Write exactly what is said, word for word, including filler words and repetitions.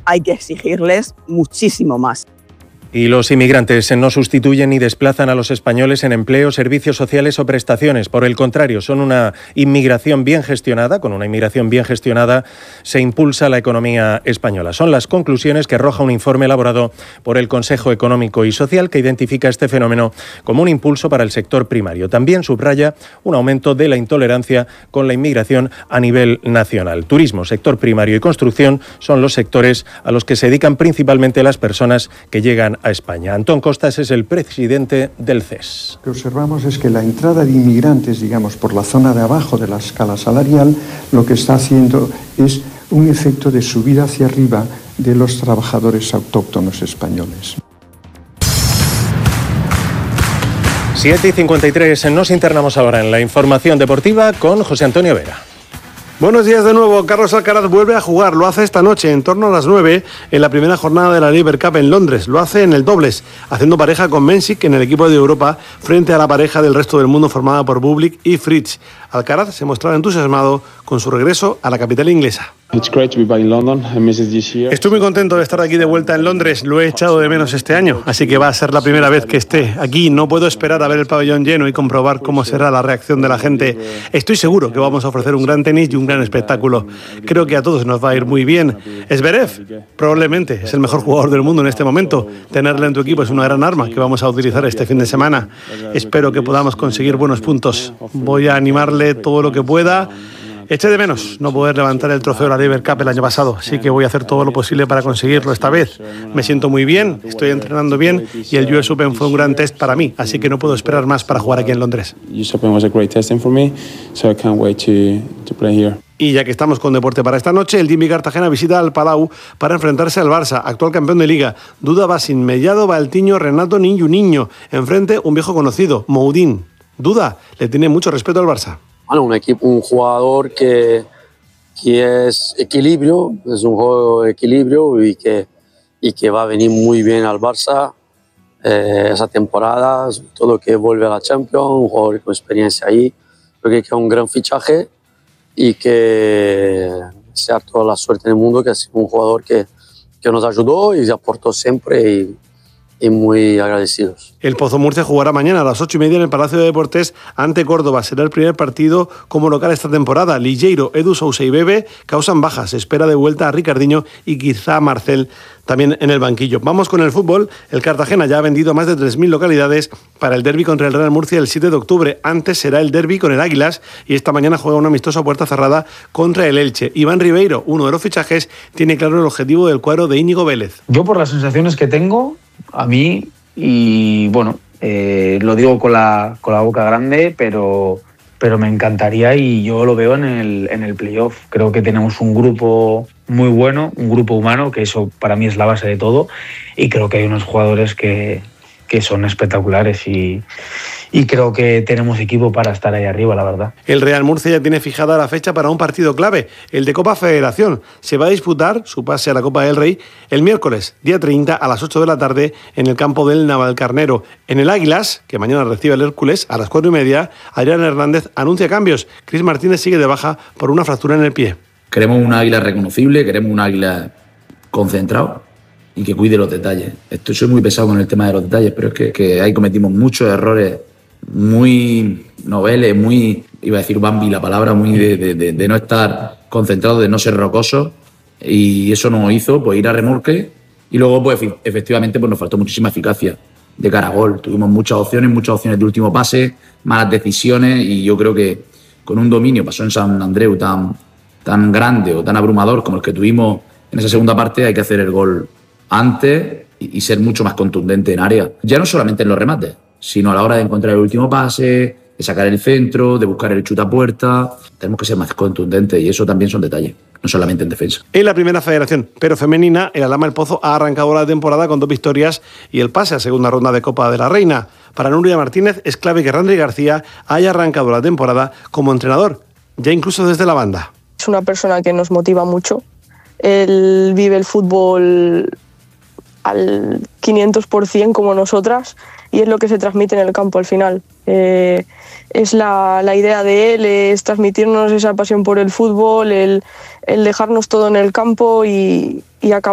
hay que exigirles muchísimo más. Y los inmigrantes no sustituyen ni desplazan a los españoles en empleo, servicios sociales o prestaciones. Por el contrario, son una inmigración bien gestionada. Con una inmigración bien gestionada se impulsa la economía española. Son las conclusiones que arroja un informe elaborado por el Consejo Económico y Social que identifica este fenómeno como un impulso para el sector primario. También subraya un aumento de la intolerancia con la inmigración a nivel nacional. Turismo, sector primario y construcción son los sectores a los que se dedican principalmente las personas que llegan a España. Antón Costas es el presidente del C E S. Lo que observamos es que la entrada de inmigrantes, digamos, por la zona de abajo de la escala salarial, lo que está haciendo es un efecto de subida hacia arriba de los trabajadores autóctonos españoles. siete y cincuenta y tres, nos internamos ahora en la información deportiva con José Antonio Vera. Buenos días de nuevo. Carlos Alcaraz vuelve a jugar. Lo hace esta noche en torno a las nueve en la primera jornada de la Laver Cup en Londres. Lo hace en el dobles, haciendo pareja con Mensik en el equipo de Europa frente a la pareja del resto del mundo formada por Bublik y Fritz. Alcaraz se mostraba entusiasmado con su regreso a la capital inglesa. Estoy muy contento de estar aquí de vuelta en Londres. Lo he echado de menos este año, así que va a ser la primera vez que esté aquí. No puedo esperar a ver el pabellón lleno y comprobar cómo será la reacción de la gente. Estoy seguro que vamos a ofrecer un gran tenis y un gran espectáculo. Creo que a todos nos va a ir muy bien. Zverev, probablemente es el mejor jugador del mundo en este momento. Tenerle en tu equipo es una gran arma que vamos a utilizar este fin de semana. Espero que podamos conseguir buenos puntos. Voy a animarle todo lo que pueda. Eché de menos no poder levantar el trofeo de la Laver Cup el año pasado, así que voy a hacer todo lo posible para conseguirlo esta vez. Me siento muy bien, estoy entrenando bien y el U S Open fue un gran test para mí, así que no puedo esperar más para jugar aquí en Londres. Y ya que estamos con deporte para esta noche, el Jimmy Cartagena visita al Palau para enfrentarse al Barça, actual campeón de Liga. Duda va sin Mellado, Valtiño, Renato, Niño, Niño. Enfrente un viejo conocido, Moudín. Duda le tiene mucho respeto al Barça. Bueno, un equipo, un jugador que, que es equilibrio, es un juego de equilibrio y que, y que va a venir muy bien al Barça eh, esa temporada, todo que vuelve a la Champions, un jugador con experiencia ahí, creo que es un gran fichaje y que sea toda la suerte del mundo, que es un jugador que, que nos ayudó y aportó siempre y, y muy agradecidos. El Pozo Murcia jugará mañana a las ocho y media en el Palacio de Deportes ante Córdoba. Será el primer partido como local esta temporada. Lilleiro, Edu Sousa y Bebe causan bajas. Se espera de vuelta a Ricardiño y quizá a Marcel también en el banquillo. Vamos con el fútbol. El Cartagena ya ha vendido más de tres mil localidades para el derbi contra el Real Murcia el siete de octubre. Antes será el derbi con el Águilas y esta mañana juega un amistoso a puerta cerrada contra el Elche. Iván Ribeiro, uno de los fichajes, tiene claro el objetivo del cuadro de Íñigo Vélez. Yo, por las sensaciones que tengo, a mí, y bueno, eh, lo digo con la, con la boca grande, pero, pero me encantaría y yo lo veo en el, en el playoff. Creo que tenemos un grupo muy bueno, un grupo humano, que eso para mí es la base de todo, y creo que hay unos jugadores que, que son espectaculares y, y creo que tenemos equipo para estar ahí arriba, la verdad. El Real Murcia ya tiene fijada la fecha para un partido clave, el de Copa Federación. Se va a disputar su pase a la Copa del Rey el miércoles, día treinta, a las ocho de la tarde, en el campo del Navalcarnero. En el Águilas, que mañana recibe el Hércules, a las cuatro y media, Adrián Hernández anuncia cambios. Cris Martínez sigue de baja por una fractura en el pie. Queremos un águila reconocible, queremos un águila concentrado y que cuide los detalles. Esto, soy muy pesado con el tema de los detalles, pero es que, que ahí cometimos muchos errores muy noveles, muy, iba a decir Bambi la palabra, muy de, de, de, de no estar concentrado, de no ser rocoso, y eso nos hizo pues ir a remolque y luego pues efectivamente pues nos faltó muchísima eficacia de cara a gol. Tuvimos muchas opciones, muchas opciones de último pase, malas decisiones, y yo creo que con un dominio pasó en San Andreu tan, tan grande o tan abrumador como el que tuvimos en esa segunda parte, hay que hacer el gol antes y, y ser mucho más contundente en área, ya no solamente en los remates, sino a la hora de encontrar el último pase, de sacar el centro, de buscar el chutapuerta. Tenemos que ser más contundentes y eso también son detalles, no solamente en defensa. En la primera federación, pero femenina, el Alhama El Pozo ha arrancado la temporada con dos victorias y el pase a segunda ronda de Copa de la Reina. Para Nuria Martínez es clave que Randri García haya arrancado la temporada como entrenador, ya incluso desde la banda. Es una persona que nos motiva mucho. Él vive el fútbol al quinientos por ciento como nosotras y es lo que se transmite en el campo al final. Eh, es la, la idea de él, es transmitirnos esa pasión por el fútbol, el, el dejarnos todo en el campo y, y acabar